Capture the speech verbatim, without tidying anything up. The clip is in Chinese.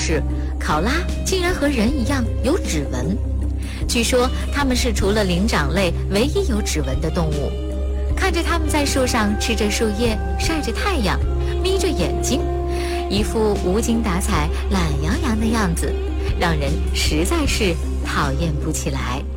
是，考拉竟然和人一样有指纹。据说它们是除了灵长类唯一有指纹的动物。看着它们在树上吃着树叶，晒着太阳，眯着眼睛，一副无精打采、懒洋洋的样子，让人实在是讨厌不起来。